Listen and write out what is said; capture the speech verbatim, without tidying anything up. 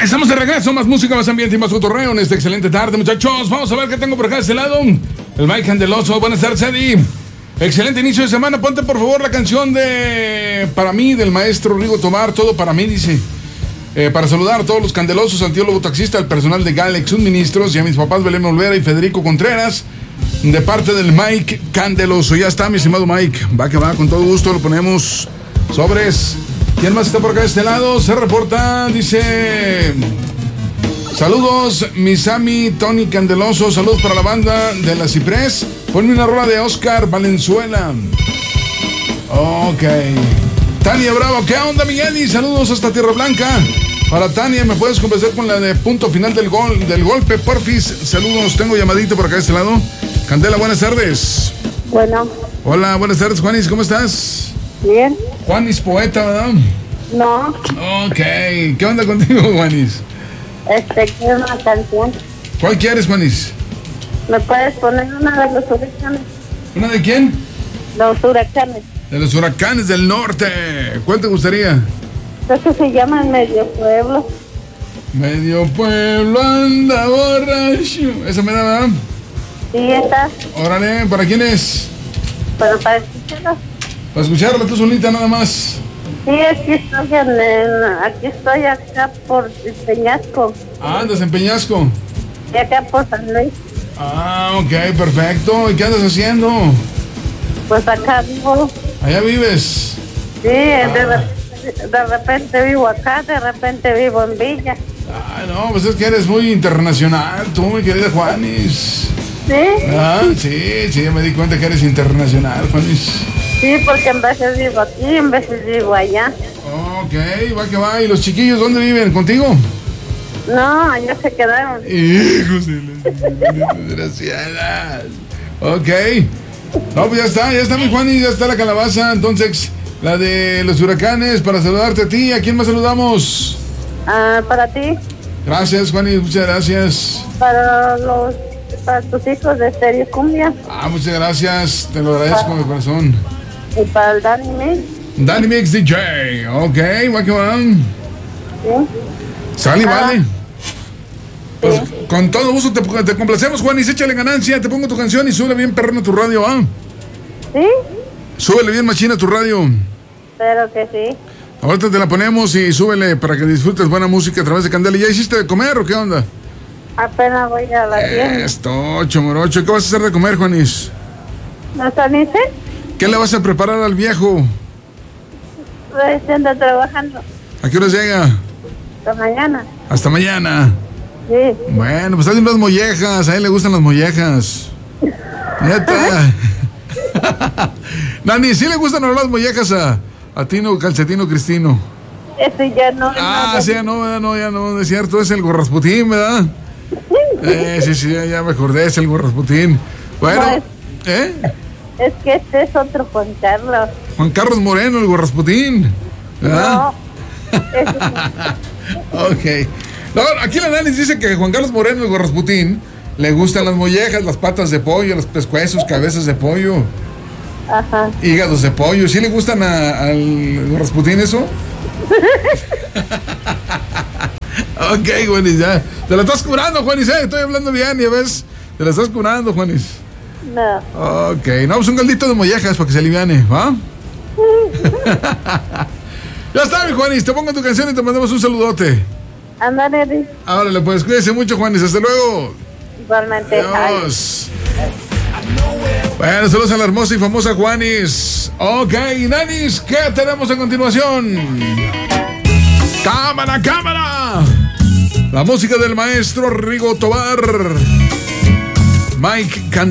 Estamos de regreso, más música, más ambiente y más cotorreo en esta excelente tarde, muchachos. Vamos a ver qué tengo por acá de este lado. El Mike Candeloso. Buenas tardes, Eddie. Excelente inicio de semana. Ponte por favor la canción de Para mí, del maestro Rigo Tobar. Todo para mí, dice. Eh, para saludar a todos los candelosos, al teólogo taxista, al personal de Galex Suministros y a mis papás Belén Olvera y Federico Contreras, de parte del Mike Candeloso. Ya está, mi estimado Mike. Va que va, con todo gusto lo ponemos. Sobres. ¿Quién más está por acá de este lado? Se reporta, dice... Saludos, Misami, Tony Candeloso. Saludos para la banda de La Ciprés. Ponme una rola de Oscar Valenzuela. Ok. Tania Bravo, ¿qué onda, Miguel? Y saludos hasta Tierra Blanca. Para Tania, ¿me puedes convencer con la de punto final del gol, del golpe, porfis? Saludos, tengo llamadito por acá de este lado. Candela, buenas tardes. Bueno. Hola, buenas tardes, Juanis, ¿cómo estás? Bien. Juanis, poeta, ¿verdad? No. Ok, ¿qué onda contigo, Juanis? Este, quiero una canción. ¿Cuál quieres, Juanis? ¿Me puedes poner una de los huracanes? ¿Una de quién? Los huracanes. De los huracanes del norte. ¿Cuál te gustaría? Creo que se llama Medio Pueblo. Medio pueblo anda borracho. ¿Esa me da, verdad? Sí, está. Órale, ¿para quién es? Pero para escucharla. Para escucharla tú solita nada más. Sí, aquí estoy, en, en, aquí estoy acá por Peñasco. Ah, andas en Peñasco. Y acá por San Luis. Ah, ok, perfecto. ¿Y qué andas haciendo? Pues acá vivo. ¿Allá vives? Sí, ah. de, repente, de repente vivo acá, de repente vivo en Villa. Ah, no, pues es que eres muy internacional, tú, mi querida Juanis. ¿Sí? Ah, sí, sí, me di cuenta que eres internacional, Juanis. Sí, porque en veces vivo aquí, en veces vivo allá. Ok, va que va. ¿Y los chiquillos dónde viven? ¿Contigo? No, allá se quedaron. Hijos de las desgraciadas. Ok. No, pues ya está, ya está mi Juanis, ya está la calabaza. Entonces, la de los huracanes, para saludarte a ti. ¿A quién más saludamos? Ah, para ti. Gracias, Juanis, muchas gracias. Para los, para tus hijos de Stereo Cumbia. Ah, muchas gracias, te lo agradezco para, de corazón. Y para el Danny Mix. Danny Mix D J, ok, va que van. Sí. Sale, ah. Vale. Pues sí. Con todo gusto te, te complacemos, Juanis, échale ganancia, te pongo tu canción y sube bien perrón a tu radio, ¿ah? ¿Sí? Súbele bien machina a tu radio. Espero que sí. Ahorita te la ponemos y súbele para que disfrutes buena música a través de Candela. ¿Ya hiciste de comer o qué onda? Apenas voy a la tienda. Esto, chomorocho. ¿Qué vas a hacer de comer, Juanis? ¿No saliste? ¿Qué le vas a preparar al viejo? Pues ando trabajando. ¿A qué horas llega? Hasta mañana. Hasta mañana. Sí. Bueno, pues hay unas mollejas. A él le gustan las mollejas. Neta. Nani, ¿sí le gustan las mollejas a, a Tino Calcetino Cristino? Ese ya no. Ah, sí, ya no, ya no, ya no, es cierto, es el Gorrasputín, ¿verdad? Eh, sí, sí, ya me acordé, es el Gorrasputín. Bueno, no, es, ¿eh? Es que este es otro Juan Carlos. Juan Carlos Moreno, el Gorrasputín. ¿Verdad? No. Es... Ok. No, aquí la Nani dice que Juan Carlos Moreno, el Gorrasputín, le gustan las mollejas, las patas de pollo, los pescuezos, cabezas de pollo. Ajá. Hígados de pollo. ¿Sí le gustan a, al Gorrasputín eso? Ok, Juanis, ya. Te la estás curando, Juanis, eh. Estoy hablando bien, ya ves. Te la estás curando, Juanis. No. Ok, no, pues un caldito de mollejas para que se aliviane, ¿va? Ya está, mi Juanis. Te pongo tu canción y te mandamos un saludote. Ándale, Eddie. Ahora le puedes. Cuídese mucho, Juanis. Hasta luego. Igualmente. Adiós. Bueno, saludos a la hermosa y famosa Juanis. Ok, Nanis, ¿qué tenemos a continuación? ¡Cámara, cámara! La música del maestro Rigo Tobar. Mike Candeloso.